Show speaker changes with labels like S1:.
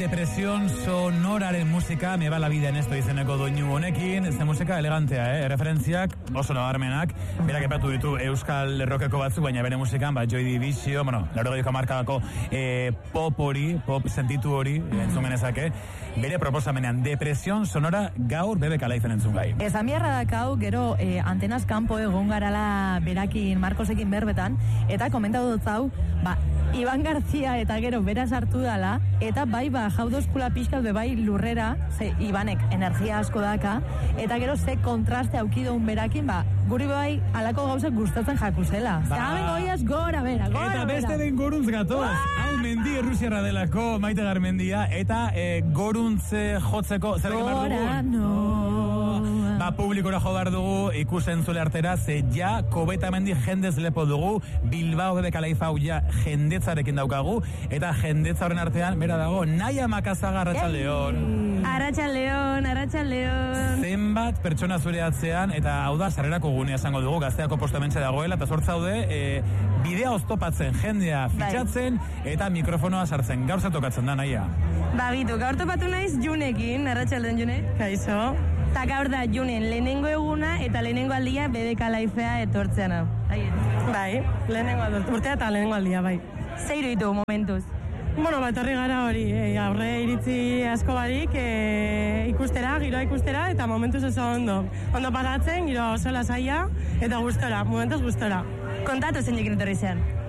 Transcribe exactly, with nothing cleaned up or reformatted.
S1: depresión sonoraren musika, me va la vida en esto izeneko doinu honekin, ez musika elegantea, eh? Referentziak oso nabarmenak, berak epatu ditu euskal rockeko batzuk, baina bere musikan, ba, Joy Division, bueno, laurogeiko markadako eh, pop hori, pop sentitu hori, entzun genezake, bere proposamenean, depresión sonora gaur bebe kalaizen entzun gai.
S2: Ez amiarra dakau, gero eh, antenaz kanpo egon garala berakin Marcosekin berbetan, eta komentatu dut hau, ba, Iban Garzia eta gero bera sartu dala, eta bai ba jaudozkula pixka be bai lurrera, ze Ibanek energia asko daka, eta gero ze kontraste aukidoun berakin, ba, guri bai alako gauzak gustatzen jakuzela. Ba. Zaben goiaz gora bera, gora
S1: eta beste
S2: bera.
S1: den goruntz gatoz. Hau mendi errusiarra delako, Maite Garmendia, eta e, goruntze jotzeko, zer egin behar dugu?
S2: Gora, no.
S1: Ba, publikora jo behar dugu, ikusen zule artera, ze ja, kobeta mendi jendez lepo dugu, Bilbao bebe kalaifau ja jendetzarekin daukagu, eta jendetza horren artean, bera dago, Naia Makazaga Arratsaldeon.
S3: Arratsaldeon, Arratsaldeon.
S1: Zenbat pertsona zure atzean, eta hau da, sarrerako gunea esango dugu, Gazteako postamentxe dagoela, eta sortzaude, e, bidea oztopatzen, jendea fitxatzen, eta mikrofonoa sartzen. Gaur tokatzen da, Naia?
S3: Ba, bitu, gaur topatu naiz Junekin, Arratsaldeon June.
S4: Kaixo.
S3: Eta gaur da Junen lehenengo eguna, eta lehenengo aldia B B K Laifea etortzean hau.
S4: Bai, lehenengo aldia, urtea eta lehenengo aldia, bai.
S3: Zeiru ditu momentuz?
S4: Bueno, bat horri gara hori, e, aurre iritzi asko barik, e, ikustera, giroa ikustera, eta momentuz oso ondo. Ondo paratzen, giroa oso lasaia, eta gustora, momentuz gustora.
S3: Kontatu zein jekin etorri zean?